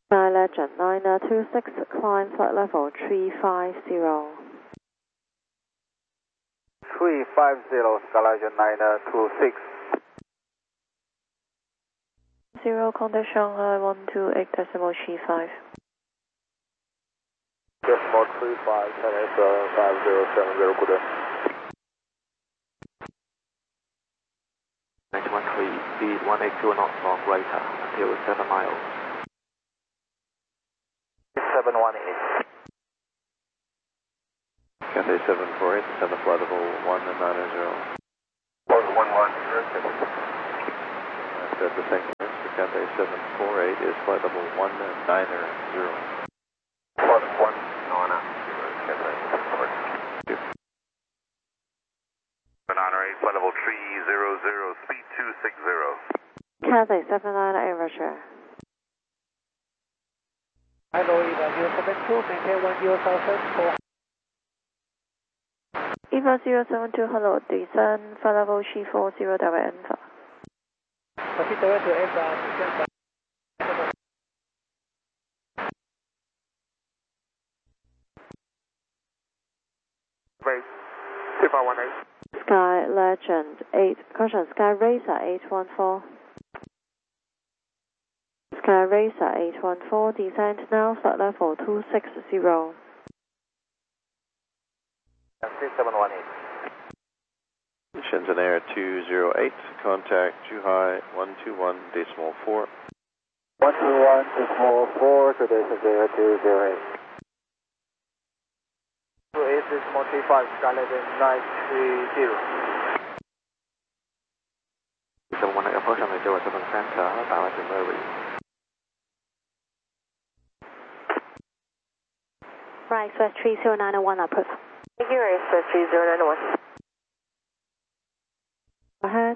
Sky Legend 926, climb flight level 350. 350, Sky Legend 926. 0, contact Shanghai 128.35. Decimal 35, 10 5070, good day. 913, speed 180 knots long greater until 7 miles. 718. Cathay 748, descend the flight level 190. 110. The descent clearance for Cathay 748 is flight level 190. 798, flight level 300, speed 260. Cathay 798, Roger. Hello, Eva 072, maintain 1074. Eva 072, hello, descend flight level 340, direct enter. Proceed direct to Eva, Wait, 2518. Sky Legend 8, caution, Sky Racer 814. Sky Racer 814, descend now, flight level 260. 3718. Shenzhen Air 208, contact Zhuhai 121.4. 121.4, Tradition 0208. 28.35, Sky Legend 930. 718 approach on the 07 center, direct to Murray. Right, Express 3091, approve. Thank you, Express 3091. Ahead.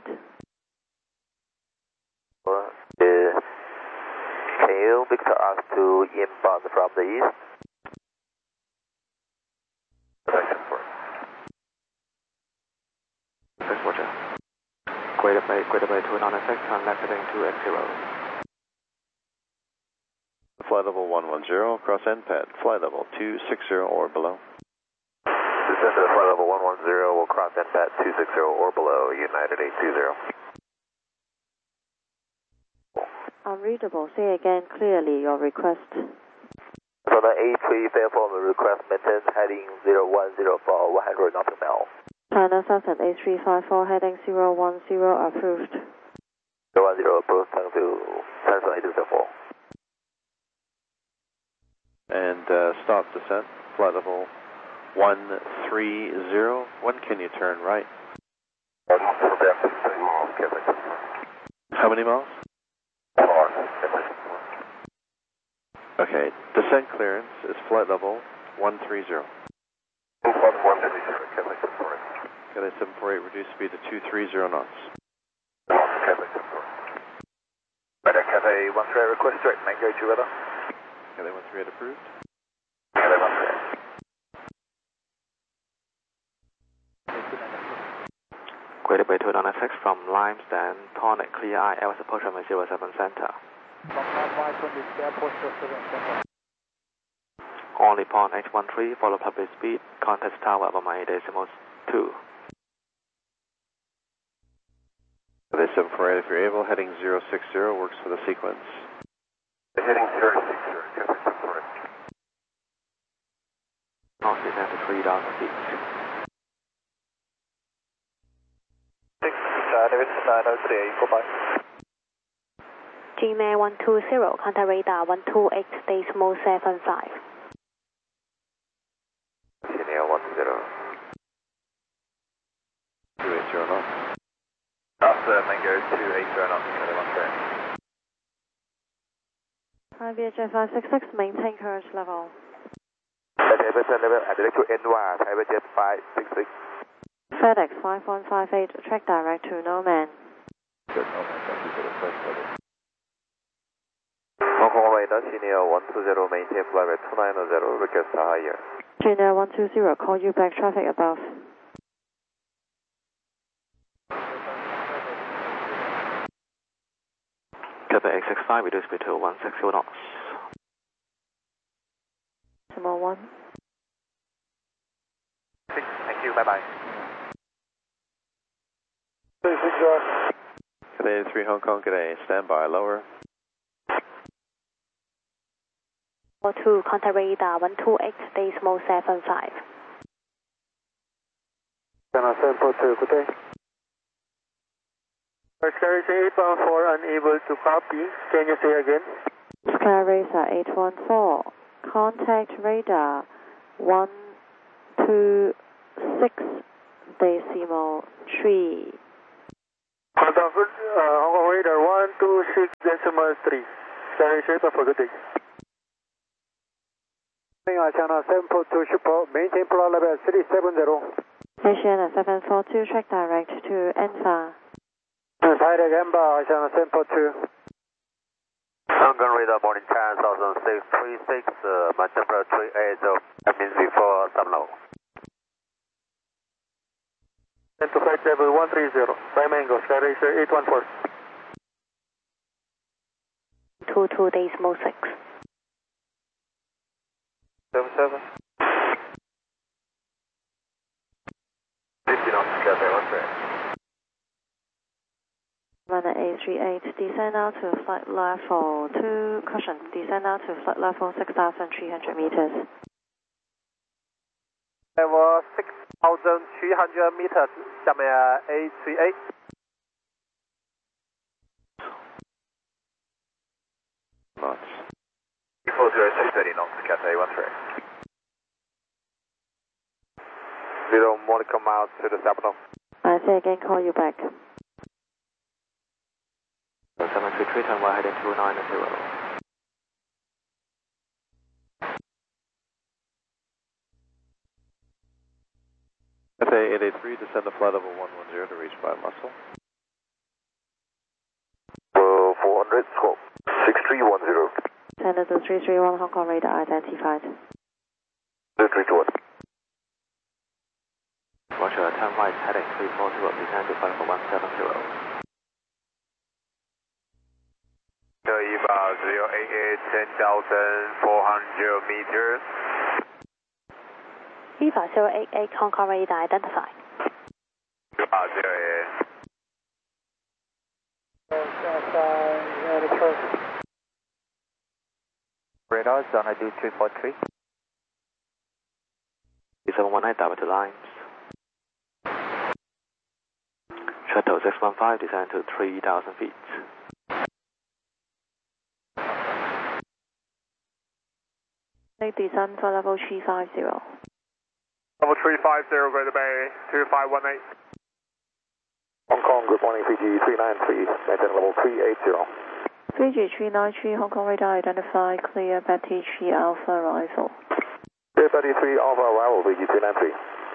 Can you vector us to inbound from the east? First Roger. Greater Bay 296, turn left heading to X0. Flight level 110, cross NPAD, flight level 260 or below. Descend to flight level 110, will cross NPAD 260 or below, United 820. Unreadable, say again clearly your request. So the A3 therefore the request maintains heading 010 for 100 knots per mile. China Southern A354 heading 010, approved. 010 approved, thank you, Samsung 804. And stop descent, flight level 130. When can you turn right? How many miles? Okay, descent clearance is flight level 130. Cathay 748, reduce speed to 230 knots. Cathay 13 request direct mango to weather. Cathay 13 approved. Cathay 13. Greater Bay 296 from Limestone, Tonic, clear eye, Airbus approach on the 07 center. Only pond H13, follow public speed, contact tower over my decimal 2. Cathay 748, if you're able, heading 060 works for the sequence. Heading 060, Cathay 748. North descend to 3,000 feet. 6, 903, goodbye. Gmail 120, contact radar 128.75. Senior 10. 280 knots. After mango 280 knots, Cathay 13. Hi, VHF 566, maintain courage level. Cathay level at direction NY, Thai Jet 566. FedEx 5158, track direct to Nomad. Good, okay, thank you for the first level. Hong Kong radar, Senior 120, maintain flight rate 290, request higher. Junior 120, call you back, traffic above. Cathay 865, reduce speed to 160 knots. decimal 1. Thank you, bye bye. Cathay 3 Hong Kong, Cathay, stand by, lower. 2, contact radar 128 decimal 75. Channel 742, good day. Skyracer 814 unable to copy. Can you say again? Skyracer 814, contact radar 126 decimal 3. Contact Hong Kong radar 126 decimal 3. Skyracer 814, good day. Channel 742 Schiphol, maintain floor level 370. Asiana 742, track direct to ENFA. Direct ENFA, Channel 742. Hong Kong radar morning 10,636, Manchester 380, that means before sublow. 10 to flight level 130, prime angle, Skyracer 814. 22 decimal 6. 77. 50 knots, Cathay 13. Runner A38, descend now to flight level 2, caution, descend now to flight level 6,300 meters. Level 6,300 meters, 下面 A38. Knots. 40330 knots, Cathay 13. 0 Monaco miles to the Sabino. I say again, call you back. 733, turn right heading 290. Cathay 883, descend to flight level 110 to reach by muscle. 400, scope 6310. Sender to 331, Hong Kong radar identified. 321. Roger, turn right heading 340, descend to flight level 170. EVA 088, 10,400 meters. EVA 088, Hong Kong radar identified. EVA 088. Radar, Zona D 343. 718, direct to lines. Shuttle 615, descend to 3,000 feet. Take descend for level 350. Level 350, Greater Bay 2518. Hong Kong, good morning, Fiji 393, maintain level 380. Fiji 393, Hong Kong radar identified, clear Betty 3 Alpha arrival. Clear Betty 3 Alpha arrival, Fiji 393.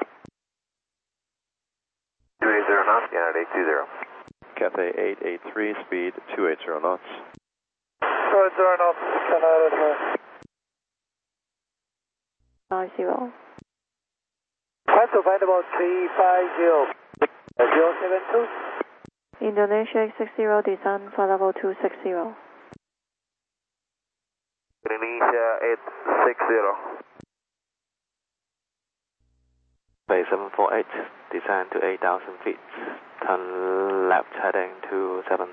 280 knots, Canada 820. Cathay 883, speed 280 knots. 280 knots, Canada 50. Request to find about 350. 072. Indonesia 860, descend for level 260. Indonesia 860. Bay 748, descend to 8,000 feet. Turn left heading to 70.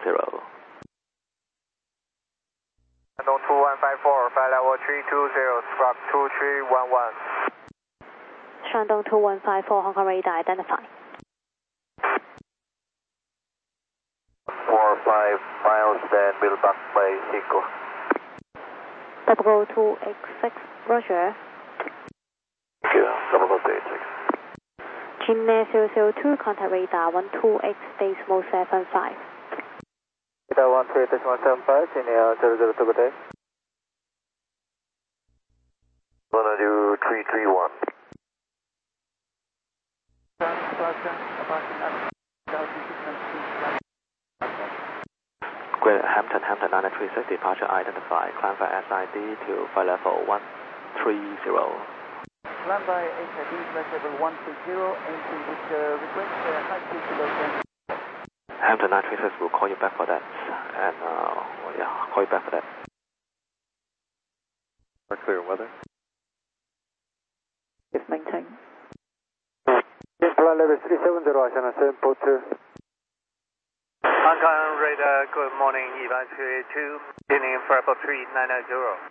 Shandong 2154, flight level 320, squawk 2311. Shandong 2154, Hong Kong radar identified. 4 or 5 miles, then build back by Seiko. 286, Roger. Thank you, 286. Chimney 002, contact radar 128 decimal 75. Radar 128.75, Chimney 002, good day. Gonna do 331. Greater Hampton 936, departure identified. Climb by SID to flight level 130. Land by HID, flight level 130, entry with request high speed below 10. Hampton 936 will call you back for that. And, yeah, call you back for that. Clear weather. Channel 742. Hong Kong radar, good morning, EVA 382, heading for 390.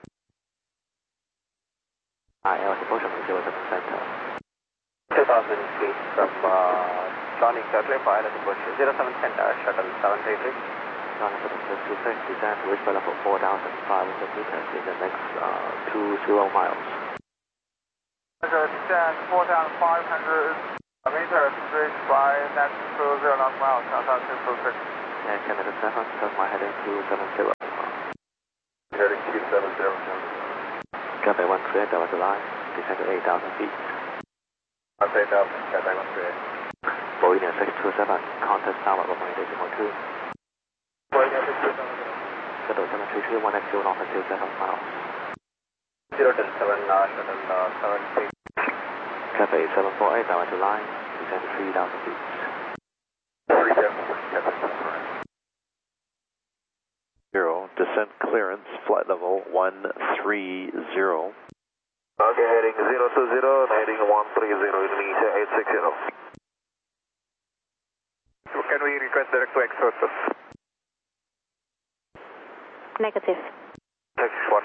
IL approach from 07 center. 2000 feet from Johnny Cutler, pilot approach 07 center, shuttle 733. Johnny 626, descend to reach level 4,500 meters in the next 20 miles. Descend 4,500 meters, reach by next 20 miles, South 626. And Canada 7, turn my heading 270. Heading 270. Cafe 138, that was the line, descend to 8,000 feet. 8,000, Cafe 138. Boeing 627, contest tower 1.8.2. Shuttle 733, 1x0 north until 7 miles. 0 to 7, shuttle 73. Cafe 748, that was the line, descend to 3,000 feet. 0, descent clearance, flight level 130. Okay, heading 020, heading 130, Indonesia 860. Can we request direct to exhaust? Negative. Next one.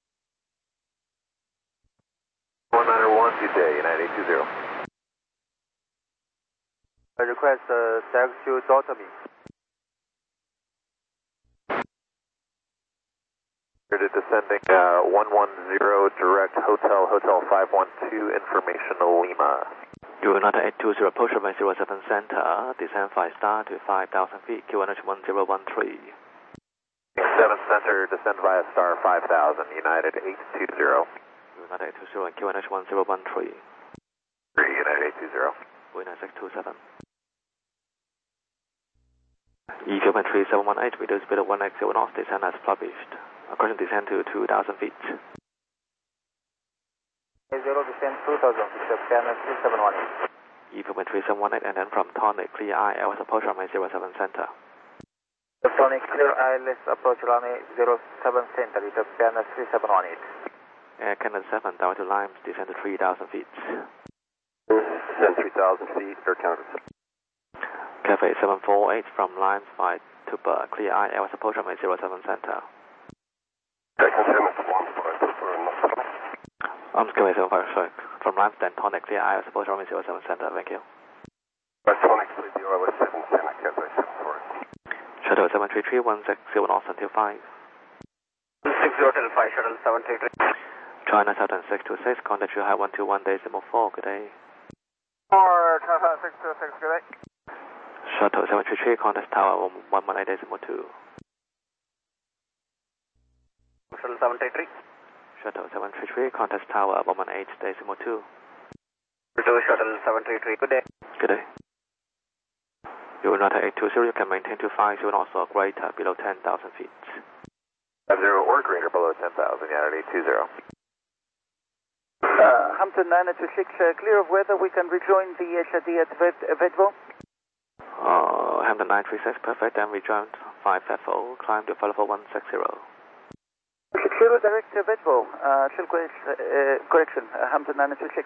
191 today, 9820. I request direct to Dotomi. Descending 110 direct Hotel 512 information Lima. United 820, approach from 07 center, descend 5 star to 5,000 feet, QNH 1013. 7 center, descend via star 5000, United 820. United 820 and QNH 1013. 3, United 820. United 627. EQ 3718, reduce speed of 1x0 knots, descend as published. According descend to 2,000 feet. 0 descend 2,000 feet, Channel 3718. EQ 3718, and then from Tonic, clear IL approach runway 07 center. Tonic, clear ILS approach runway 07 center, Channel 3718. Air Canada 7, down to Limes, descend to 3,000 feet. Descend 3,000 feet, Air Canada 7. Cafe 748 from Limes by Tuba, clear IL approach runway 07 center. Cafe 756 from Limes, then Tonic, clear IL approach runway 07 center, thank you. Tonic, clear ILS 7 center, Cafe 748. Shuttle 733, 160 knots until 5. 60 till 5, shuttle 733. China Southern 626, contact you high 121.4, good day. 4, China 626, good day. Shuttle 733, contact tower 118.2. Shuttle 733. Shuttle 733, contact tower 118.2. Shuttle 733, good day. Good day. United 820, you can maintain to 50 knots or greater below 10,000 feet. 50 or greater below 10,000, United 820. Hampton 926, clear of weather, we can rejoin the HRD at Vedvo. Hampton 936, perfect, and rejoin 5 FO, climb to level 160. Clear direct to Vedvo, correction, Hampton 926.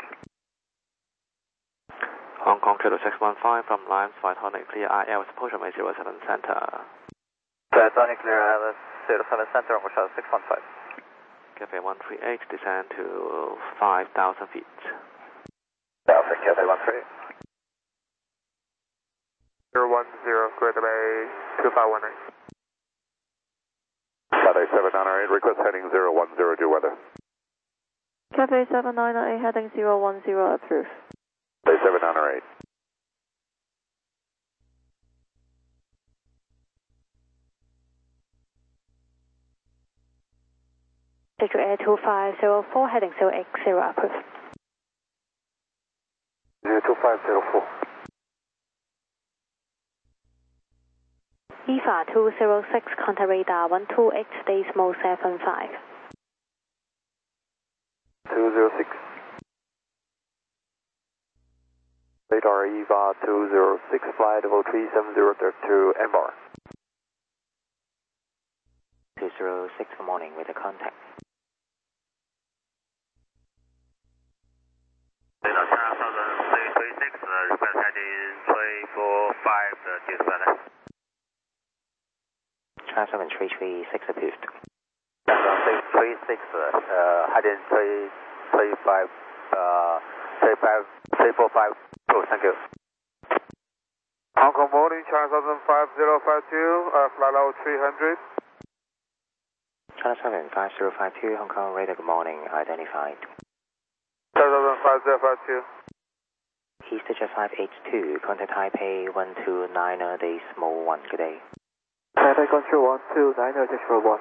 Hong Kong Trail 615 from Limes, Tonic, clear IL, approach from 07 center. Tonic, clear ILS 07 center, Hotel 615. Cafe 138, descend to 5,000 feet. South, Cafe 138. 010, Greater Bay 2519. Cafe 798, request heading 010 due weather. Cafe 798, heading 010, approved. Cafe 798. Victor Air 2504, heading 080, approved. 02504. EVA 206, contact radar 128, Decimal 75. 206. Radar EVA 206, flight level 37032, MR. 206, good morning, with a contact. Radar 3636, request heading descent. Transfer 336 approved. 636, heading 345, 345, thank you. Hong Kong morning, China 5052, flight level 300. China 5052, Hong Kong radar, good morning, identified. 5052. Easterjet 582, contact Taipei 129.1, good day. Taipei control 129.1.